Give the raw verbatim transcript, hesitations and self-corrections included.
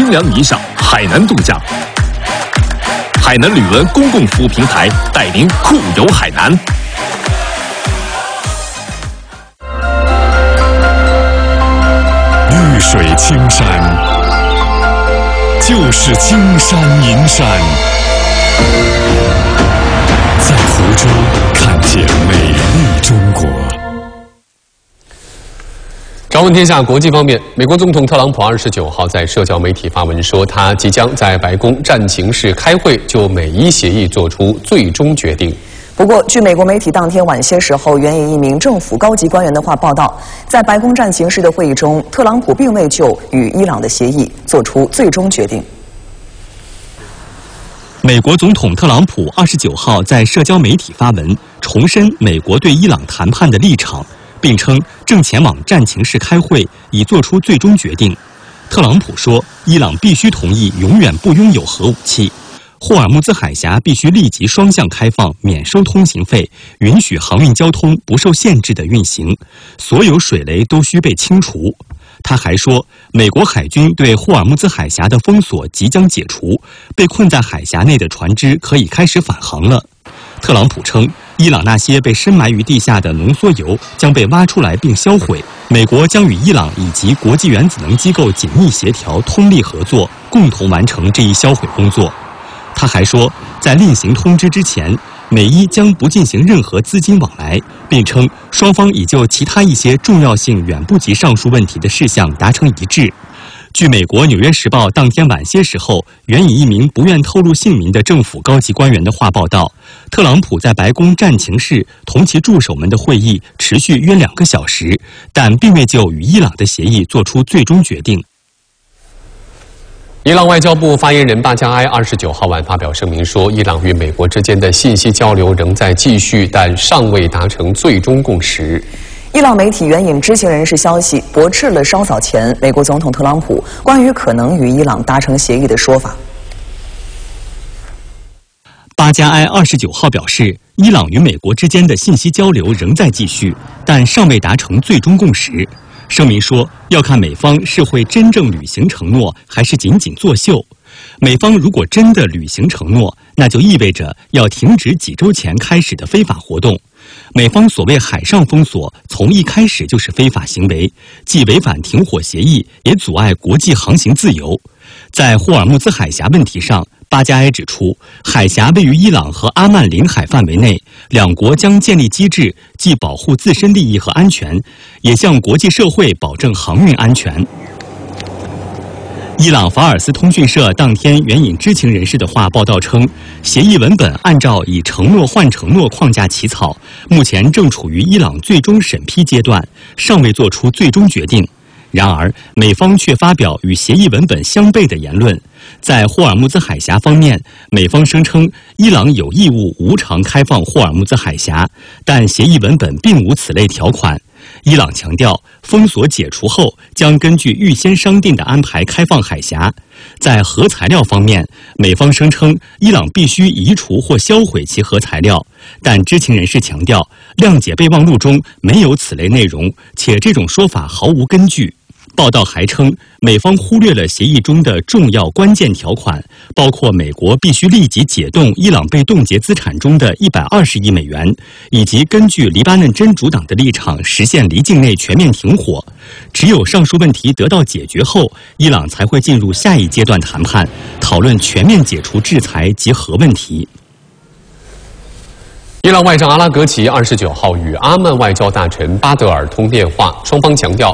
清凉沂上海南度假。海南旅文公共服务平台带您酷游海南。 绿水青山，就是金山银山。在湖州看见美丽中国。 朝闻天下国际方面，美国总统特朗普二十九号在社交媒体发文说，他即将在白宫战情室开会，就美伊协议做出最终决定。 不过，据美国媒体当天晚些时候援引一名政府高级官员的话报道，在白宫战情室的会议中，特朗普并未就与伊朗的协议做出最终决定。 美国总统特朗普二十九号在社交媒体发文，重申美国对伊朗谈判的立场，并称正前往战情室开会，以做出最终决定。特朗普说，伊朗必须同意永远不拥有核武器。霍尔木兹海峡必须立即双向开放，免收通行费，允许航运交通不受限制的运行，所有水雷都需被清除。他还说，美国海军对霍尔木兹海峡的封锁即将解除，被困在海峡内的船只可以开始返航了。特朗普称，伊朗那些被深埋于地下的浓缩铀将被挖出来并销毁，美国将与伊朗以及国际原子能机构紧密协调，通力合作，共同完成这一销毁工作。他还说，在另行通知之前，美伊将不进行任何资金往来，并称双方已就其他一些重要性远不及上述问题的事项达成一致。据美国《纽约时报》当天晚些时候援引一名不愿透露姓名的政府高级官员的话报道，特朗普在白宫战情室同其助手们的会议持续约两个小时，但并未就与伊朗的协议做出最终决定。 伊朗外交部发言人巴加埃二十九号晚发表声明说，伊朗与美国之间的信息交流仍在继续，但尚未达成最终共识。 伊朗媒体援引知情人士消息，驳斥了稍早前美国总统特朗普关于可能与伊朗达成协议的说法。 巴加埃二十九号表示，伊朗与美国之间的信息交流仍在继续，但尚未达成最终共识。声明说，要看美方是会真正履行承诺，还是仅仅作秀。美方如果真的履行承诺，那就意味着要停止几周前开始的非法活动。美方所谓海上封锁，从一开始就是非法行为，既违反停火协议，也阻碍国际航行自由。在霍尔木兹海峡问题上，巴加埃指出，海峡位于伊朗和阿曼领海范围内，两国将建立机制，既保护自身利益和安全，也向国际社会保证航运安全。伊朗法尔斯通讯社当天援引知情人士的话报道称，协议文本按照以承诺换承诺框架起草，目前正处于伊朗最终审批阶段，尚未做出最终决定。然而，美方却发表与协议文本相悖的言论。在霍尔木兹海峡方面，美方声称伊朗有义务无偿开放霍尔木兹海峡，但协议文本并无此类条款。伊朗强调，封锁解除后将根据预先商定的安排开放海峡。在核材料方面，美方声称伊朗必须移除或销毁其核材料，但知情人士强调，谅解备忘录中没有此类内容，且这种说法毫无根据。报道还称，美方忽略了协议中的重要关键条款，包括美国必须立即解冻伊朗被冻结资产中的一百二十亿美元，以及根据黎巴嫩真主党的立场实现离境内全面停火。只有上述问题得到解决后，伊朗才会进入下一阶段谈判，讨论全面解除制裁及核问题。 伊朗外长阿拉格齐二十九号与阿曼外交大臣巴德尔通电话，双方强调